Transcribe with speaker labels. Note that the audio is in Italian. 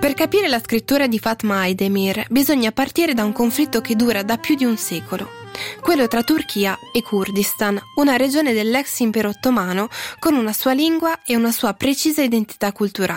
Speaker 1: Per capire la scrittura di Fatma Aydemir bisogna partire da un conflitto che dura da più di un secolo, quello tra Turchia e Kurdistan, una regione dell'ex impero ottomano con una sua lingua e una sua precisa identità culturale.